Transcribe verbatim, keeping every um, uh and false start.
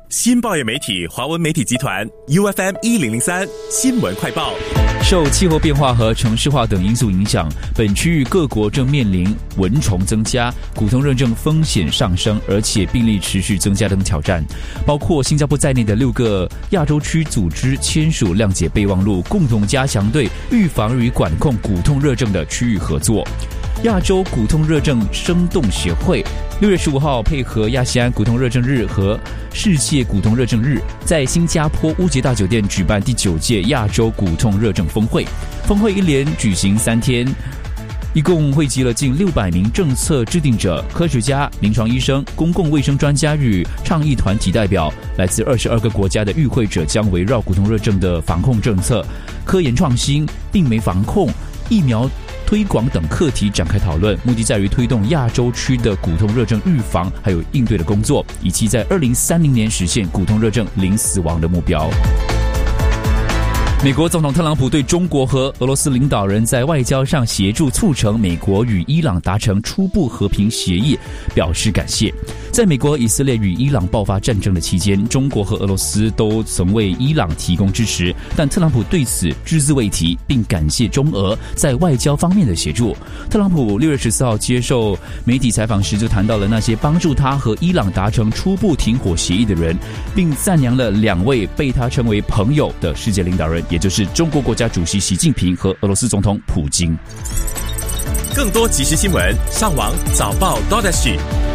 新报业媒体华文媒体集团 U F M 一零零三新闻快报。 受气候变化和城市化等因素影响，本区域各国正面临蚊虫增加、骨痛热症风险上升，而且病例持续增加等挑战。包括新加坡在内的六个亚洲区组织签署谅解备忘录，共同加强对预防与管控骨痛热症的区域合作。亚洲骨痛热症生动协会六月十五号配合亚细安骨痛热症日和世界骨痛热症日，在新加坡乌节大酒店举办第九届亚洲骨痛热症峰会。峰会一连举行三天，一共汇集了近六百名政策制定者、科学家、临床医生、公共卫生专家与倡议团体代表。来自二十二个国家的与会者将围绕骨痛热症的防控政策、科研创新、病媒防控、疫苗推广等课题展开讨论，目的在于推动亚洲区的骨痛热症预防还有应对的工作，以及在二零三零年实现骨痛热症零死亡的目标。美国总统特朗普对中国和俄罗斯领导人在外交上协助促成美国与伊朗达成初步和平协议表示感谢。在美国以色列与伊朗爆发战争的期间，中国和俄罗斯都曾为伊朗提供支持，但特朗普对此只字未提，并感谢中俄在外交方面的协助。特朗普六月十四号接受媒体采访时就谈到了那些帮助他和伊朗达成初步停火协议的人，并赞扬了两位被他称为朋友的世界领导人，也就是中国国家主席习近平和俄罗斯总统普京。 更多即时新闻，上网早报 .dot.sg